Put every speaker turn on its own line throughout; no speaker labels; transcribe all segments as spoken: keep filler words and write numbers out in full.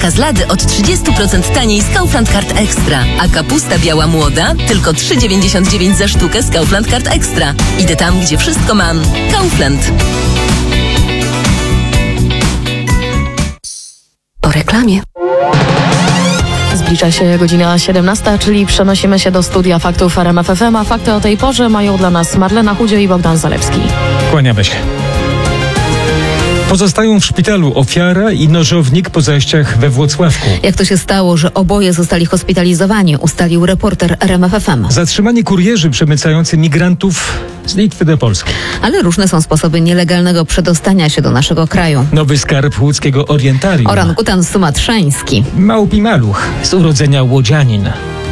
jabłka z Lady od trzydzieści procent taniej z Kaufland Card Extra, a kapusta biała młoda tylko trzy dziewięćdziesiąt dziewięć za sztukę z Kaufland Card Extra. Idę tam, gdzie wszystko mam. Kaufland.
Po reklamie. Zbliża się godzina siedemnasta, czyli przenosimy się do studia Faktów R M F F M, a fakty o tej porze mają dla nas Marlena Chudzie i Bogdan Zalewski.
Kłaniamy się. Pozostają w szpitalu ofiara i nożownik po zajściach we Włocławku.
Jak to się stało, że oboje zostali hospitalizowani, ustalił reporter R M F F M.
Zatrzymani kurierzy przemycający migrantów z Litwy do Polski.
Ale różne są sposoby nielegalnego przedostania się do naszego kraju.
Nowy skarb łódzkiego orientarium.
Orangutan sumatrzański.
Małpi maluch, z urodzenia łodzianin.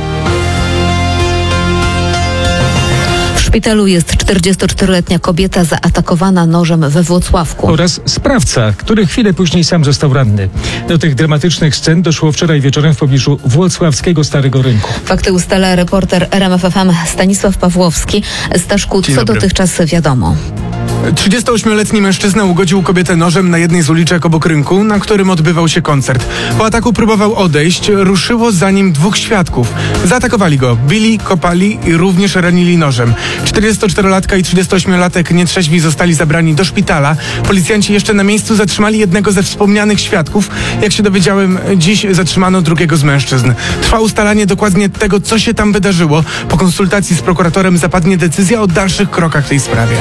W szpitalu jest czterdziestoczteroletnia kobieta zaatakowana nożem we Włocławku.
Oraz sprawca, który chwilę później sam został ranny. Do tych dramatycznych scen doszło wczoraj wieczorem w pobliżu włocławskiego Starego Rynku.
Fakty ustala reporter R M F F M Stanisław Pawłowski. Staszku,
Dzień
co
dobry.
dotychczas wiadomo?
trzydziestoośmioletni mężczyzna ugodził kobietę nożem na jednej z uliczek obok rynku, na którym odbywał się koncert. Po ataku próbował odejść, ruszyło za nim dwóch świadków. Zaatakowali go, bili, kopali i również ranili nożem. czterdziestoczterolatka i trzydziestoośmiolatek nietrzeźwi zostali zabrani do szpitala. Policjanci jeszcze na miejscu zatrzymali jednego ze wspomnianych świadków. Jak się dowiedziałem, dziś zatrzymano drugiego z mężczyzn. Trwa ustalanie dokładnie tego, co się tam wydarzyło. Po konsultacji z prokuratorem zapadnie decyzja o dalszych krokach w tej sprawie.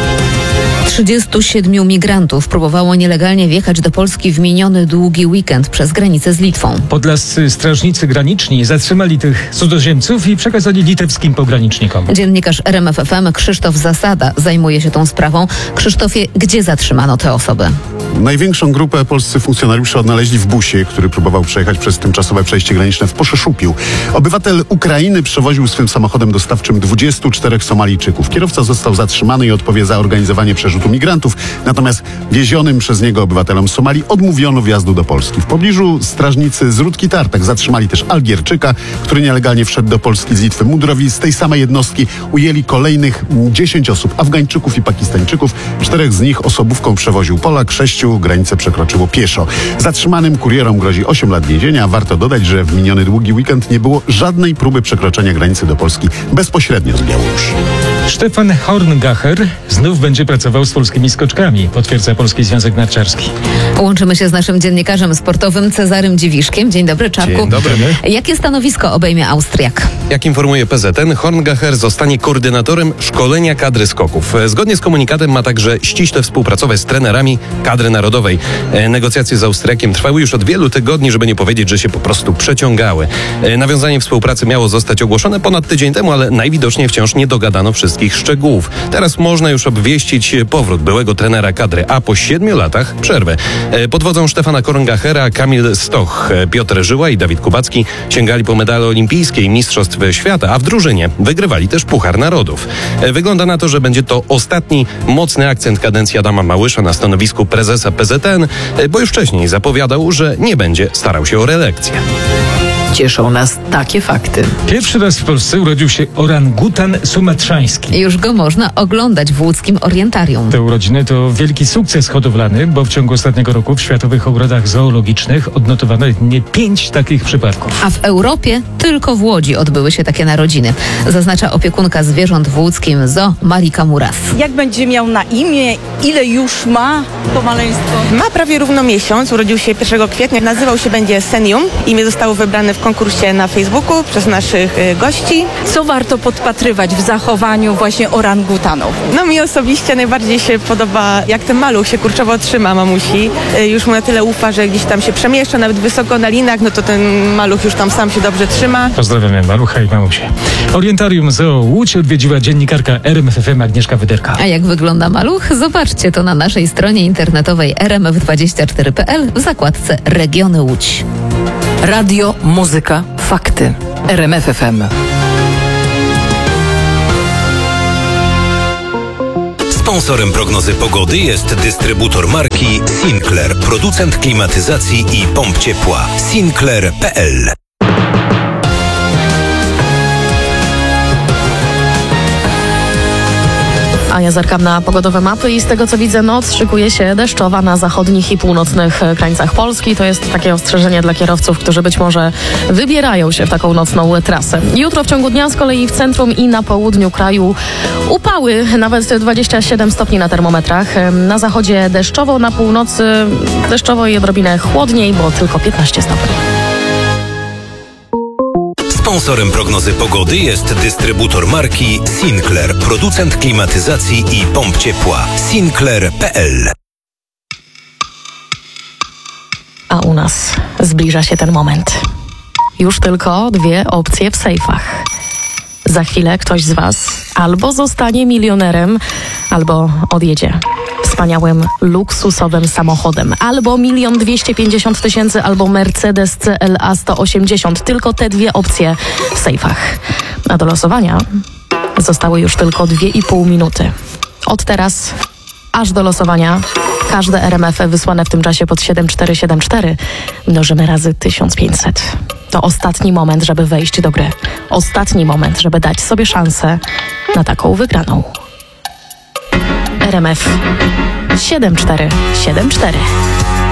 trzydziestu siedmiu migrantów próbowało nielegalnie wjechać do Polski w miniony długi weekend przez granicę z Litwą.
Podlascy strażnicy graniczni zatrzymali tych cudzoziemców i przekazali litewskim pogranicznikom.
Dziennikarz R M F F M Krzysztof Zasada zajmuje się tą sprawą. Krzysztofie, gdzie zatrzymano te osoby?
Największą grupę polscy funkcjonariusze odnaleźli w busie, który próbował przejechać przez tymczasowe przejście graniczne w Poszeszupiu. Obywatel Ukrainy przewoził swym samochodem dostawczym dwudziestu czterech Somalijczyków. Kierowca został zatrzymany i odpowie za organizowanie przerzutu migrantów, natomiast wiezionym przez niego obywatelom Somalii odmówiono wjazdu do Polski. W pobliżu strażnicy z Rudki Tartak zatrzymali też Algierczyka, który nielegalnie wszedł do Polski z Litwy. Mundrowi z tej samej jednostki ujęli kolejnych dziesięć osób, Afgańczyków i Pakistańczyków. Czterech z nich osobówką przewoził Polak, sześciu granicę przekroczyło pieszo. Zatrzymanym kurierom grozi osiem lat więzienia. Warto dodać, że w miniony długi weekend nie było żadnej próby przekroczenia granicy do Polski bezpośrednio z Białorusi.
Stefan Horngacher znów będzie pracował z polskimi skoczkami, potwierdza Polski Związek Narciarski.
Łączymy się z naszym dziennikarzem sportowym Cezarym Dziwiszkiem. Dzień dobry, Czarku.
Dzień dobry.
Jakie stanowisko obejmie Austriak?
Jak informuje P Z N, Horngacher zostanie koordynatorem szkolenia kadry skoków. Zgodnie z komunikatem ma także ściśle współpracować z trenerami kadry narodowej. Negocjacje z Austriakiem trwały już od wielu tygodni, żeby nie powiedzieć, że się po prostu przeciągały. Nawiązanie współpracy miało zostać ogłoszone ponad tydzień temu, ale najwidoczniej wciąż nie dogadano wszystkich szczegółów. Teraz można już obwieścić powrót byłego trenera kadry, a po siedmiu latach przerwę. Pod wodzą Stefana Horngachera Kamil Stoch, Piotr Żyła i Dawid Kubacki sięgali po medale olimpijskie i mistrzostw świata, a w drużynie wygrywali też Puchar Narodów. Wygląda na to, że będzie to ostatni mocny akcent kadencji Adama Małysza na stanowisku prezesa P Z N, bo już wcześniej zapowiadał, że nie będzie starał się o reelekcję.
Cieszą nas takie fakty.
Pierwszy raz w Polsce urodził się orangutan sumatrzański.
Już go można oglądać w łódzkim orientarium.
Te urodziny to wielki sukces hodowlany, bo w ciągu ostatniego roku w światowych ogrodach zoologicznych odnotowano nie pięć takich przypadków.
A w Europie tylko w Łodzi odbyły się takie narodziny. Zaznacza opiekunka zwierząt w łódzkim zoo Marika Muras.
Jak będzie miał na imię, ile już ma to maleństwo?
Ma prawie równo miesiąc, urodził się pierwszego kwietnia, nazywał się będzie Senium. Imię zostało wybrane w konkursie na Facebooku przez naszych y, gości.
Co warto podpatrywać w zachowaniu właśnie orangutanów?
No mi osobiście najbardziej się podoba, jak ten maluch się kurczowo trzyma mamusi. Y, już mu na tyle ufa, że gdzieś tam się przemieszcza, nawet wysoko na linach, no to ten maluch już tam sam się dobrze trzyma.
Pozdrawiamy malucha i mamusię. Orientarium Zoo Łódź odwiedziła dziennikarka R M F F M Agnieszka Wyderka.
A jak wygląda maluch? Zobaczcie to na naszej stronie internetowej r m f dwadzieścia cztery kropka p l w zakładce Regiony Łódź.
Radio, muzyka, fakty. R M F F M.
Sponsorem prognozy pogody jest dystrybutor marki Sinclair, producent klimatyzacji i pomp ciepła. Sinclair kropka p l.
A ja zerkam na pogodowe mapy i z tego co widzę, noc szykuje się deszczowa na zachodnich i północnych krańcach Polski. To jest takie ostrzeżenie dla kierowców, którzy być może wybierają się w taką nocną trasę. Jutro w ciągu dnia z kolei w centrum i na południu kraju upały, nawet dwadzieścia siedem stopni na termometrach. Na zachodzie deszczowo, na północy deszczowo i odrobinę chłodniej, bo tylko piętnaście stopni.
Sponsorem prognozy pogody jest dystrybutor marki Sinclair, producent klimatyzacji i pomp ciepła. Sinclair kropka p l.
A u nas zbliża się ten moment. Już tylko dwie opcje w sejfach. Za chwilę ktoś z Was albo zostanie milionerem, albo odjedzie wspaniałym, luksusowym samochodem. Albo milion dwieście pięćdziesiąt tysięcy, albo Mercedes C L A sto osiemdziesiąt. Tylko te dwie opcje w sejfach. A do losowania zostały już tylko dwie i pół minuty. Od teraz aż do losowania każde R M F wysłane w tym czasie pod siedem cztery siedem cztery mnożymy razy tysiąc pięćset. To ostatni moment, żeby wejść do gry. Ostatni moment, żeby dać sobie szansę na taką wygraną. R M F siedem cztery siedem cztery.